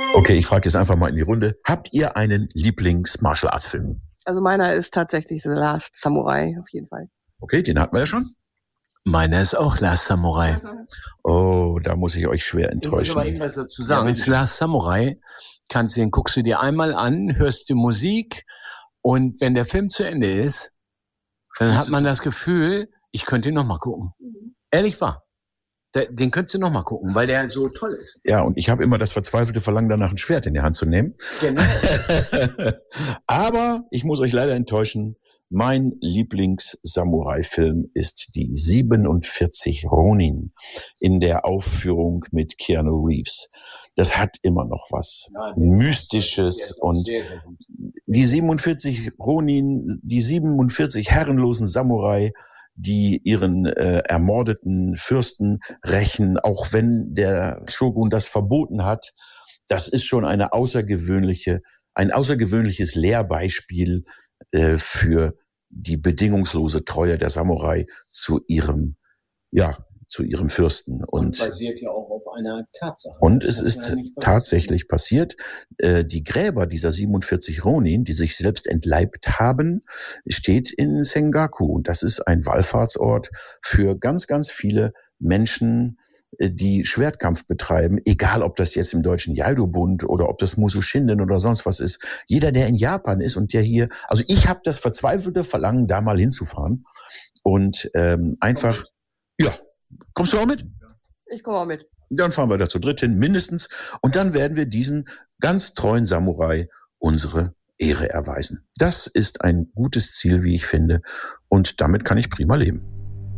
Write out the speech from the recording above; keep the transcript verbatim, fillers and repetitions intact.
Okay, ich frage jetzt einfach mal in die Runde. Habt ihr einen Lieblings-Martial-Arts-Film? Also meiner ist tatsächlich The Last Samurai, auf jeden Fall. Okay, den hatten wir ja schon. Meiner ist auch Last Samurai. Oh, da muss ich euch schwer enttäuschen. Ich muss aber irgendwas dazu sagen. Ja, Last Samurai, kannst du den, guckst du dir einmal an, hörst die Musik und wenn der Film zu Ende ist, dann hat man das Gefühl, ich könnte ihn nochmal gucken. Mhm. Ehrlich wahr. Den könntest du nochmal gucken, weil der so toll ist. Ja, und ich habe immer das verzweifelte Verlangen danach, ein Schwert in die Hand zu nehmen. Genau. Aber ich muss euch leider enttäuschen, mein Lieblings-Samurai-Film ist die siebenundvierzig Ronin in der Aufführung mit Keanu Reeves. Das hat immer noch was ja, Mystisches und sehr, sehr die siebenundvierzig Ronin, die siebenundvierzig herrenlosen Samurai, die ihren äh, ermordeten Fürsten rächen, auch wenn der Shogun das verboten hat. Das ist schon eine außergewöhnliche, ein außergewöhnliches Lehrbeispiel äh, für die bedingungslose Treue der Samurai zu ihrem, ja, zu ihrem Fürsten. Und, und basiert ja auch auf einer Tatsache. Und es ist ja tatsächlich passiert. Äh, die Gräber dieser siebenundvierzig Ronin, die sich selbst entleibt haben, steht in Sengaku. Und das ist ein Wallfahrtsort für ganz, ganz viele Menschen, die Schwertkampf betreiben, egal ob das jetzt im deutschen Jaido-Bund oder ob das Musoshinden oder sonst was ist. Jeder, der in Japan ist und der hier, also ich habe das verzweifelte Verlangen, da mal hinzufahren und ähm, einfach, ja, kommst du auch mit? Ich komme auch mit. Dann fahren wir da zu dritt hin, mindestens, und dann werden wir diesen ganz treuen Samurai unsere Ehre erweisen. Das ist ein gutes Ziel, wie ich finde, und damit kann ich prima leben.